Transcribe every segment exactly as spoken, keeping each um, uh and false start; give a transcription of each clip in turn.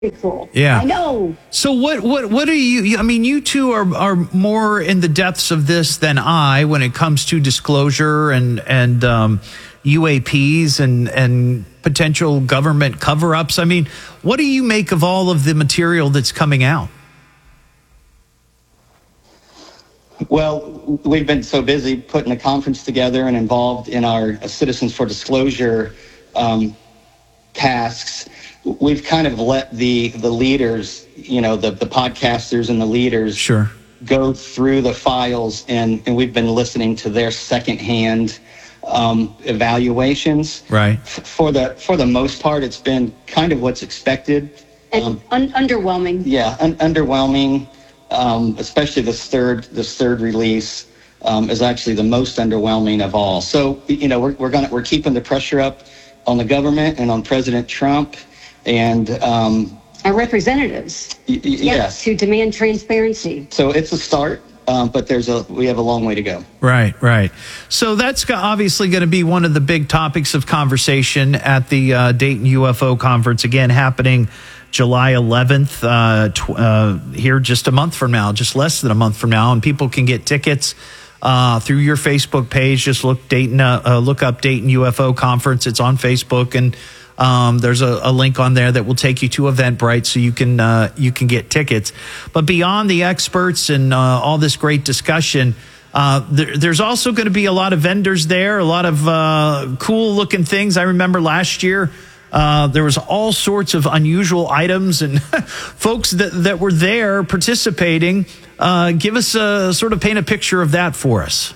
cool. Yeah, I know. So what, what, what are you, I mean, you two are, are more in the depths of this than I when it comes to disclosure and, and, um, U A Ps and, and potential government cover-ups. I mean, what do you make of all of the material that's coming out? Well, we've been so busy putting a conference together and involved in our Citizens for Disclosure um, tasks. We've kind of let the the leaders, you know, the, the podcasters and the leaders sure. go through the files, and, and we've been listening to their secondhand um, evaluations. Right. For the for the most part, it's been kind of what's expected. And um, un- underwhelming. Yeah, un- underwhelming. Um, especially this third this third release um, is actually the most underwhelming of all. So you know we're we're gonna we're keeping the pressure up on the government and on President Trump and um, our representatives. Y- y- yes, yes, to demand transparency. So it's a start, um, but there's a we have a long way to go. Right, right. So that's obviously going to be one of the big topics of conversation at the uh, Dayton U F O conference, again happening July eleventh, uh, tw- uh, here just a month from now, just less than a month from now, and people can get tickets uh, through your Facebook page. Just look Dayton, uh, uh, look up Dayton U F O Conference. It's on Facebook, and um, there's a, a link on there that will take you to Eventbrite, so you can uh, you can get tickets. But beyond the experts and uh, all this great discussion, uh, there, there's also going to be a lot of vendors there, a lot of uh, cool looking things. I remember last year. Uh, there was all sorts of unusual items and folks that, that were there participating. Uh, give us a sort of paint a picture of that for us.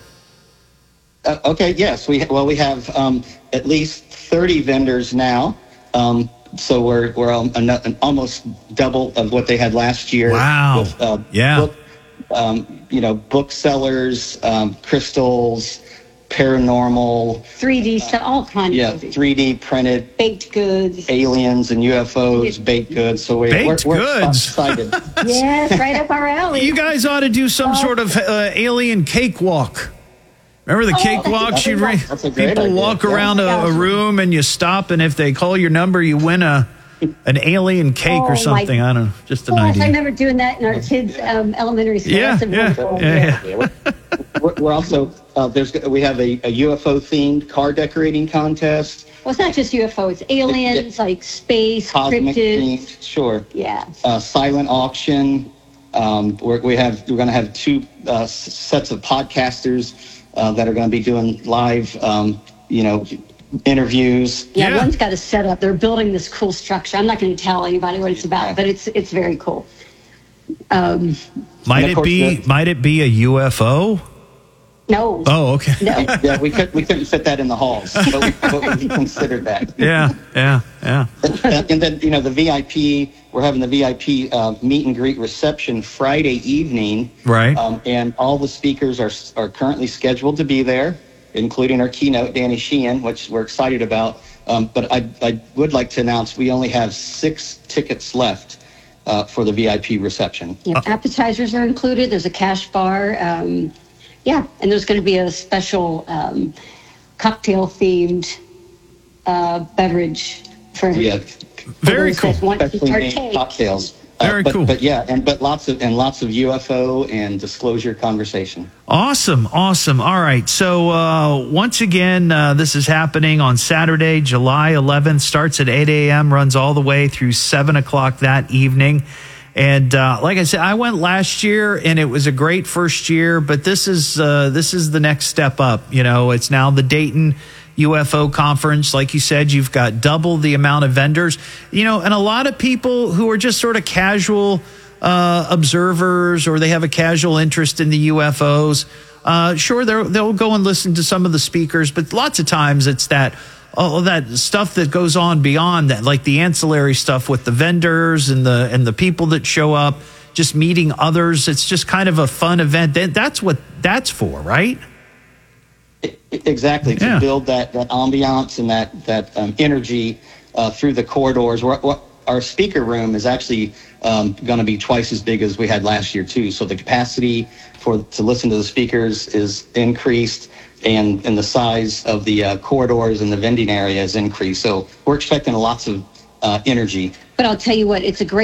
Uh, okay. Yes. We well we have um, at least thirty vendors now. Um, so we're we're um, an, an almost double of what they had last year. Wow. With, uh, yeah. Book, um, you know, booksellers, um, crystals. Paranormal, three D stuff, all kinds yeah, of three D printed baked goods, aliens and U F Os, baked goods. So we, baked we're, we're goods. excited. Yes, right up our alley. You guys ought to do some oh. sort of uh, alien cakewalk. Remember the oh, cakewalks? You re- people idea. walk yeah. around a, a room and you stop, and if they call your number, you win a an alien cake oh, or something. My, I don't know, just an gosh, idea. I remember doing that in our kids' um, elementary school. Yeah, yeah, yeah, yeah. yeah. We're, we're also uh, there's we have a, a U F O themed car decorating contest. Well, it's not just U F O; it's aliens, it, it, like space, cosmic cryptids. Themed, sure. Yeah. Uh, silent auction. Um, we're, we have we're going to have two uh, sets of podcasters uh, that are going to be doing live, um, you know, interviews. Yeah, yeah, one's got a setup. They're building this cool structure. I'm not going to tell anybody what it's about, but it's it's very cool. Um, might it be the, might it be a U F O? No. Oh, okay. No. Yeah, we could we couldn't fit that in the halls, but we, but we considered that. Yeah, yeah, yeah. And, and then you know the V I P. We're having the V I P uh, meet and greet reception Friday evening. Right. Um, and all the speakers are are currently scheduled to be there, including our keynote, Danny Sheehan, which we're excited about. Um, but I I would like to announce we only have six tickets left uh, for the V I P reception. Yeah, appetizers are included. There's a cash bar. Um, yeah, and there's going to be a special um, cocktail-themed uh, beverage for yeah, very cool. Especially named cocktails. Very uh, but, cool. But yeah, and but lots of and lots of U F O and disclosure conversation. Awesome, awesome. All right. So uh, once again, uh, this is happening on Saturday, July eleventh. Starts at eight a.m. runs all the way through seven o'clock that evening. And uh, like I said, I went last year, and it was a great first year. But this is uh, this is the next step up. You know, it's now the Dayton U F O conference. Like you said, you've got double the amount of vendors. You know, and a lot of people who are just sort of casual uh, observers, or they have a casual interest in the U F Os. Uh, sure, they'll go and listen to some of the speakers, but lots of times it's that. All of that stuff that goes on beyond that, like the ancillary stuff with the vendors and the and the people that show up, just meeting others. It's just kind of a fun event. That's what that's for, right? Exactly, to yeah. build that, that ambiance and that that um, energy uh, through the corridors. We're, we're, our speaker room is actually um, going to be twice as big as we had last year too. So the capacity for to listen to the speakers is increased. And, and the size of the uh, corridors and the vending area is increased. So we're expecting lots of uh, energy. But I'll tell you what, it's a great